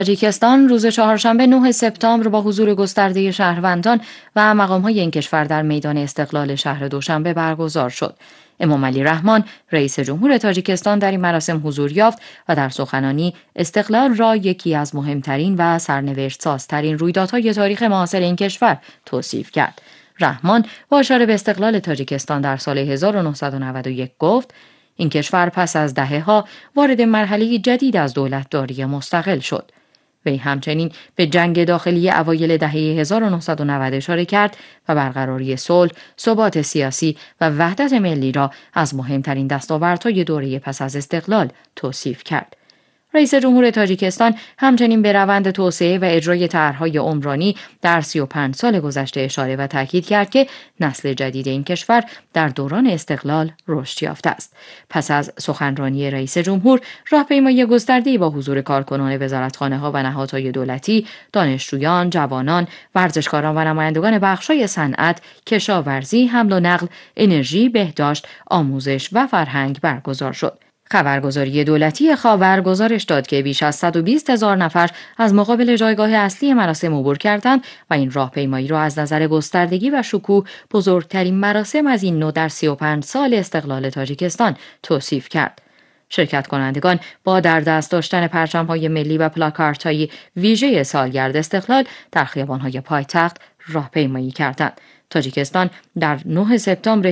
تاجیکستان روز چهارشنبه 9 سپتامبر با حضور گسترده شهروندان و مقام‌های این کشور در میدان استقلال شهر دوشنبه برگزار شد. امامعلی رحمان رئیس جمهور تاجیکستان در این مراسم حضور یافت و در سخنرانی استقلال را یکی از مهمترین و سرنوشت‌سازترین رویدادهای تاریخ معاصر این کشور توصیف کرد. رحمان با اشاره به استقلال تاجیکستان در سال 1991 گفت: این کشور پس از دهه‌ها وارد مرحله جدید از دولتداری مستقل شد. وی همچنین به جنگ داخلی اوایل دهه 1990 اشاره کرد و برقراری صلح، ثبات سیاسی و وحدت ملی را از مهمترین دستاوردهای دوره پس از استقلال توصیف کرد. رئیس جمهور تاجیکستان همچنین به روند توسعه و اجرای طرح‌های عمرانی در 35 سال گذشته اشاره و تاکید کرد که نسل جدید این کشور در دوران استقلال رشد یافته است. پس از سخنرانی رئیس جمهور، راهپیمایی گسترده‌ای با حضور کارکنان وزارتخانه‌ها و نهادهای دولتی، دانشجویان، جوانان، ورزشکاران و نمایندگان بخش‌های صنعت، کشاورزی، حمل و نقل، انرژی، بهداشت، آموزش و فرهنگ برگزار شد. خبرگزاری دولتی خاور گزارش داد که بیش از 120,000 نفر از مقابل جایگاه اصلی مراسم عبور کردند و این راهپیمایی را از نظر گستردگی و شکوه بزرگترین مراسم از این نوع در 35 سال استقلال تاجیکستان توصیف کرد. شرکت کنندگان با در دست داشتن پرچم‌های ملی و پلاکاردهای ویژه سالگرد استقلال در خیابان‌های پایتخت راهپیمایی کردند. تاجیکستان در 9 سپتامبر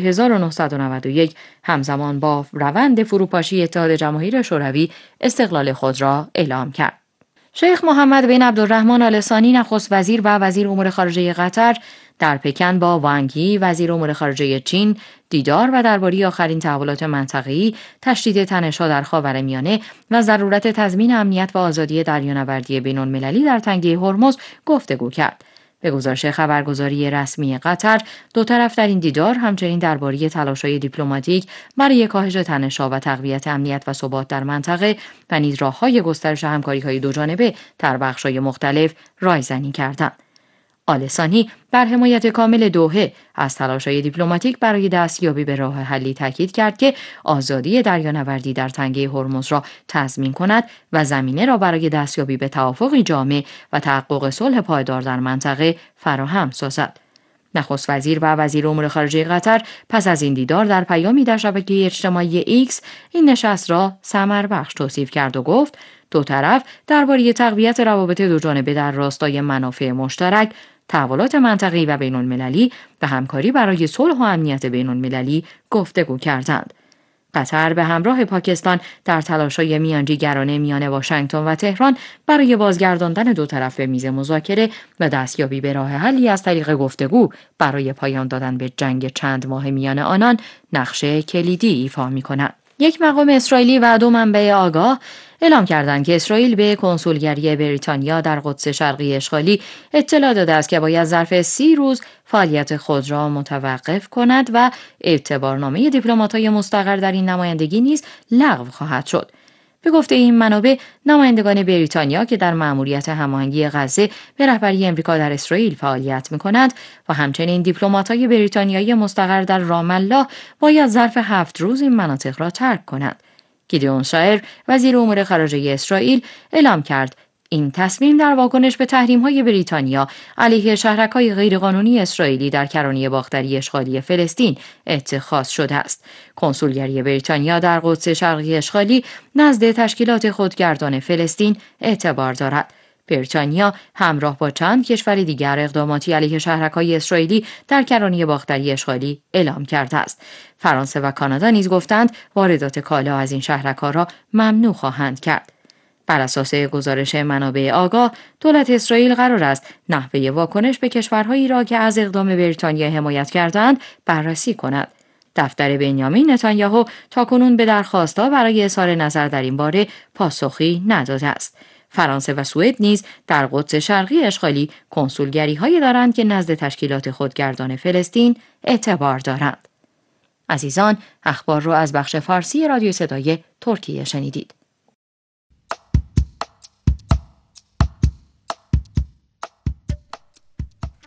1991 همزمان با روند فروپاشی اتحاد جماهیر شوروی استقلال خود را اعلام کرد. شیخ محمد بن عبدالرحمن آل ثانی نخست وزیر و وزیر امور خارجه قطر در پکن با وانگ یی وزیر امور خارجه چین دیدار و درباره آخرین تحولات منطقه‌ای، تشدید تنش‌ها در خاورمیانه و ضرورت تضمین امنیت و آزادی دریانوردی بین‌المللی در تنگه هرمز گفتگو کرد. به گزارش خبرگزاری رسمی قطر، دو طرف در این دیدار همچنین درباره تلاش‌های دیپلماتیک برای کاهش تنش‌ها و تقویت امنیت و ثبات در منطقه و نیز راه‌های گسترش همکاری‌های دوجانبه در بخش‌های مختلف رایزنی کردند. آل ثانی بر حمایت کامل دوحه از تلاش‌های دیپلماتیک برای دستیابی به راه حلی تاکید کرد که آزادی دریانوردی در تنگه هرمز را تضمین کند و زمینه را برای دستیابی به توافقی جامع و تحقق صلح پایدار در منطقه فراهم سازد. نخست وزیر و وزیر امور خارجه قطر پس از این دیدار در پیامی در شبکه اجتماعی ایکس این نشست را ثمربخش توصیف کرد و گفت: دو طرف درباره تقویت روابط دوجانبه در راستای منافع مشترک، تحولات منطقه‌ای و بین‌المللی و همکاری برای صلح و امنیت بین‌المللی گفتگو کردند. قطر به همراه پاکستان در تلاش‌های میانجیگرانه میان واشنگتن و تهران برای بازگرداندن دو طرف به میز مذاکره و دستیابی به راه حلی از طریق گفتگو برای پایان دادن به جنگ چند ماه میان آنان نقش کلیدی ایفا می‌کند. یک مقام اسرائیلی و دو منبع آگاه اعلام کردند که اسرائیل به کنسولگری بریتانیا در قدس شرقی اشغالی اطلاع داده است که باید ظرف 30 روز فعالیت خود را متوقف کند و اعتبارنامه دیپلمات‌های مستقر در این نمایندگی نیز لغو خواهد شد. به گفته این منابع، نمایندگان بریتانیا که در مأموریت هماهنگی غزه به رهبری امریکا در اسرائیل فعالیت می‌کنند و همچنین دیپلمات‌های بریتانیایی مستقر در رام الله باید ظرف 7 روز این مناطق را ترک کنند. گیدئون سایر وزیر امور خارجه اسرائیل اعلام کرد این تصمیم در واکنش به تحریم‌های بریتانیا علیه شهرک‌های غیرقانونی اسرائیلی در کرانه باختری اشغالی فلسطین اتخاذ شده است. کنسولگری بریتانیا در قدس شرقی اشغالی نزد تشکیلات خودگردان فلسطین اعتبار دارد. بریتانیا همراه با چند کشور دیگر اقداماتی علیه شهرک‌های اسرائیلی در کرانه باختری اشغالی اعلام کرده است. فرانسه و کانادا نیز گفتند واردات کالا از این شهرک‌ها را ممنوع خواهند کرد. بر اساس گزارش منابع آگاه، دولت اسرائیل قرار است نحوه واکنش به کشورهایی را که از اقدام بریتانیا حمایت کردند بررسی کند. دفتر بنیامین نتانیاهو تاکنون به درخواست‌ها برای اظهار نظر در این باره پاسخی نداده است. فرانسه و سوئد نیز در قدس شرقی اشغالی کنسولگری‌هایی دارند که نزد تشکیلات خودگردان فلسطین اعتبار دارند. عزیزان، اخبار رو از بخش فارسی رادیو صدای ترکیه شنیدید.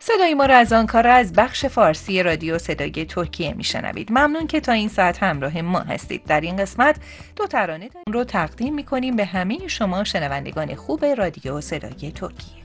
صدای ما را از آنکارا از بخش فارسی رادیو صدای ترکیه میشنوید. ممنون که تا این ساعت همراه ما هستید. در این قسمت 2 ترانه رو تقدیم میکنیم به همه شما شنوندگان خوب رادیو صدای ترکیه.